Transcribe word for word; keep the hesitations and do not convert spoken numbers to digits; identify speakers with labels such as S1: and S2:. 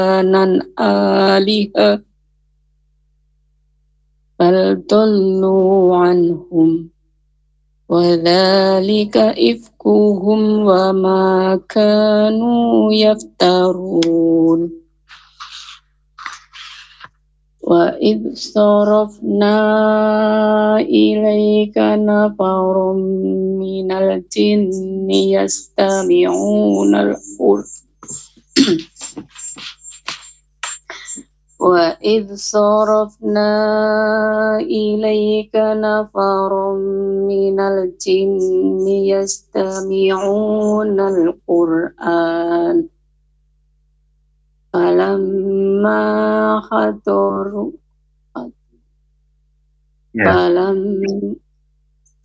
S1: آلهة بل ضلوا عنهم وذلك إفكهم وما كانوا يفترون وإذ صرفنا إليك نفرا من الجن يستمعون القرآن وإذ صرفنا إليك نفرا من الجن يستمعون القرآن فلما حضروا
S2: Ya.
S1: فلما